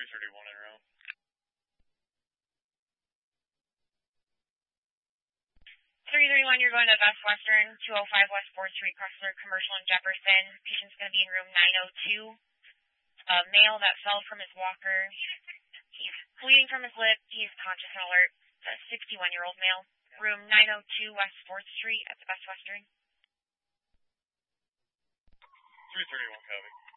331 en route. 331, you're going to Best Western, 205 West 4th Street, Chrysler Commercial in Jefferson. Patient's going to be in room 902. A male that fell from his walker. He's bleeding from his lip. He's conscious and alert. A 61-year-old male. Room 902 West 4th Street at the Best Western. 331, copy.